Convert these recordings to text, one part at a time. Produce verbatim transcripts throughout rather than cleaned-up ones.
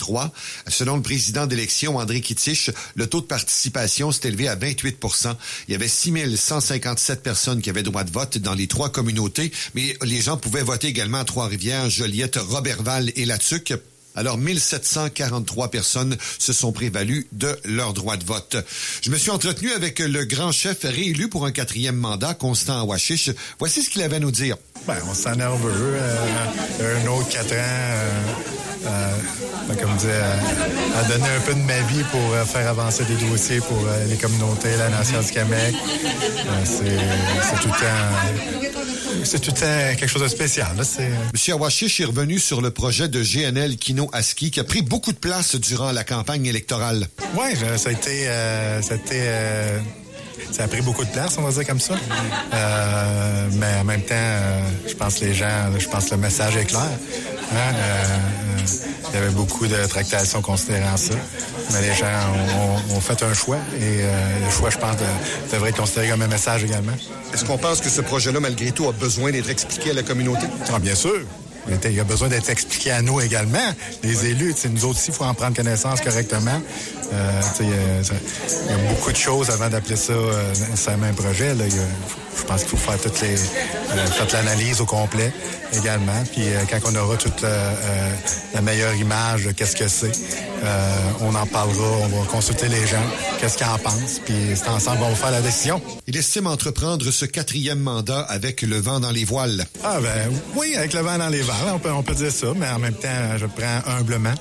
trois. Selon le président d'élection, André Kittich, le taux de participation s'est élevé à vingt-huit pour cent. Il y avait six mille cent cinquante-sept personnes qui avaient droit de vote dans les trois communautés, mais les gens pouvaient voter également à Trois-Rivières, Joliette, Roberval et La Tuque. Alors, mille sept cent quarante-trois personnes se sont prévalues de leur droit de vote. Je me suis entretenu avec le grand chef réélu pour un quatrième mandat, Constant Awashish. Voici ce qu'il avait à nous dire. Ben, on s'en nerveux. Euh, un autre quatre ans, euh, euh, comme dire, euh, à donner un peu de ma vie pour euh, faire avancer des dossiers pour euh, les communautés, la Nation du Québec. Euh, c'est, c'est tout le temps... C'est tout le temps quelque chose de spécial. Là, c'est... M. Awashish est revenu sur le projet de G N L Kino-Aski qui a pris beaucoup de place durant la campagne électorale. Oui, ça a été... Euh, ça a été euh... Ça a pris beaucoup de place, on va dire comme ça. Euh, mais en même temps, euh, je pense que les gens, je pense que le message est clair. Hein? Euh, euh, il y avait beaucoup de tractations considérant ça. Mais les gens ont, ont fait un choix. Et euh, le choix, je pense, de, devrait être considéré comme un message également. Est-ce qu'on pense que ce projet-là, malgré tout, a besoin d'être expliqué à la communauté? Ah, bien sûr. Il y a besoin d'être expliqué à nous également, les ouais. élus. Nous autres aussi, il faut en prendre connaissance correctement. Euh, il, y a, il y a beaucoup de choses avant d'appeler ça euh, nécessairement un projet. Là. Il y a, je pense qu'il faut faire toutes les, euh, faire l'analyse au complet également. Puis euh, quand on aura toute euh, euh, la meilleure image de qu'est-ce que c'est, euh, on en parlera, on va consulter les gens, qu'est-ce qu'ils en pensent. Puis c'est ensemble qu'on va faire la décision. Il estime entreprendre ce quatrième mandat avec le vent dans les voiles. Ah ben oui, avec le vent dans les voiles. On peut, on peut dire ça, mais en même temps, je prends humblement.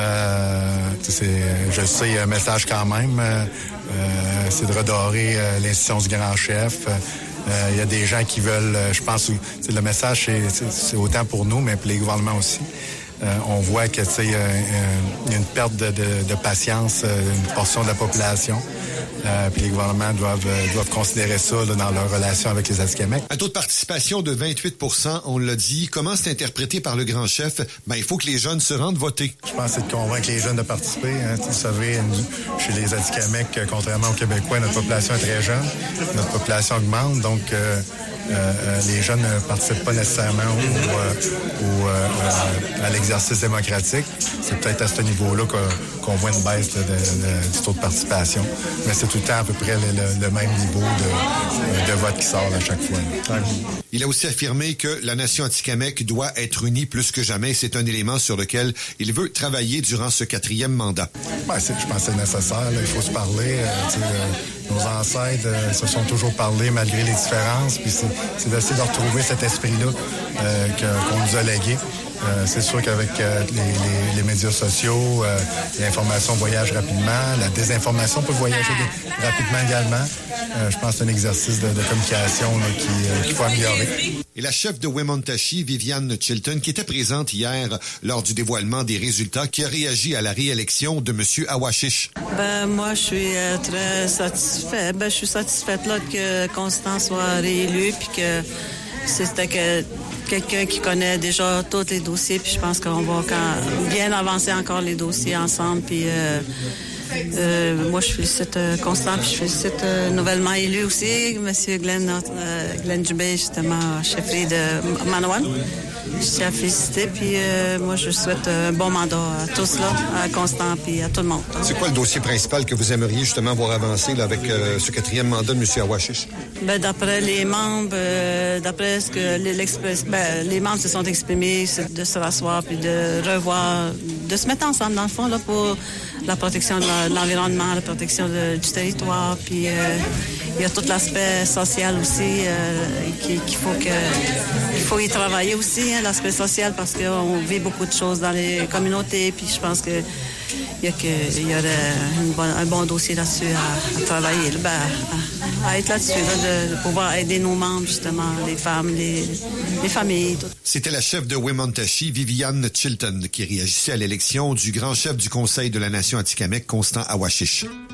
Euh, c'est, je sais, il y a un message quand même. Euh, c'est de redorer euh, l'institution du grand chef. Euh, il y a des gens qui veulent, je pense, le message, c'est, c'est, c'est autant pour nous, mais pour les gouvernements aussi. Euh, on voit que il y, y a une perte de, de, de patience d'une portion de la population. Euh, puis les gouvernements doivent, euh, doivent considérer ça là, dans leur relation avec les Atikamekw. Un taux de participation de vingt-huit pour cent, on l'a dit. Comment c'est interprété par le grand chef? Ben, il faut que les jeunes se rendent voter. Je pense que c'est de convaincre les jeunes de participer. Hein. Vous savez, chez les Atikamekw, contrairement aux Québécois, notre population est très jeune. Notre population augmente, donc euh, euh, les jeunes ne participent pas nécessairement au, au, euh, à l'exercice démocratique. C'est peut-être à ce niveau-là qu'on, qu'on voit une baisse de, de, de, du taux de participation. Mais c'est tout le temps à peu près le, le, le même niveau de, de vote qui sort à chaque fois. Il a aussi affirmé que la nation Atikamekw doit être unie plus que jamais. C'est un élément sur lequel il veut travailler durant ce quatrième mandat. Ben, c'est, je pense que c'est nécessaire. Là. Il faut se parler. Euh, euh, nos ancêtres euh, se sont toujours parlé malgré les différences. Puis c'est, c'est d'essayer de retrouver cet esprit-là euh, que, qu'on nous a légué. Euh, c'est sûr qu'avec euh, les, les, les médias sociaux, euh, l'information voyage rapidement, la désinformation peut voyager de, rapidement également. Euh, je pense que c'est un exercice de, de communication là, qui, euh, qu'il faut améliorer. Et la chef de Wemotaci, Viviane Chilton, qui était présente hier lors du dévoilement des résultats, qui a réagi à la réélection de M. Awashish. Ben, moi, je suis euh, très satisfaite. Ben, je suis satisfaite là, que Constant soit réélu, puis que c'était que quelqu'un qui connaît déjà tous les dossiers, puis je pense qu'on va quand, bien avancer encore les dossiers ensemble, puis euh, euh, moi je félicite euh, Constant, puis je félicite euh, nouvellement élu aussi, M. Glenn, euh, Glenn Dubé, justement, chefferie de Manawan. Je tiens à féliciter, puis euh, moi je souhaite un bon mandat à tous, là, à Constant, puis à tout le monde. C'est quoi le dossier principal que vous aimeriez justement voir avancer là, avec euh, ce quatrième mandat de M. Awashish? Ben, d'après les membres, euh, d'après ce que l'express, ben, les membres se sont exprimés, c'est de se rasseoir puis de revoir, de se mettre ensemble dans le fond là pour la protection de, la, de l'environnement, la protection de, du territoire, puis euh, il y a tout l'aspect social aussi euh, qui, qu'il faut que il faut y travailler aussi, hein, l'aspect social, parce qu'on vit beaucoup de choses dans les communautés, puis je pense que il y a, que, il y a une bonne, un bon dossier là-dessus à, à travailler, ben, à, à être là-dessus, là, de, de pouvoir aider nos membres, justement, les femmes, les, les familles. Tout. C'était la chef de Wemotaci, Viviane Chilton, qui réagissait à l'élection du grand chef du Conseil de la Nation Atikamekw, Constant Awashish.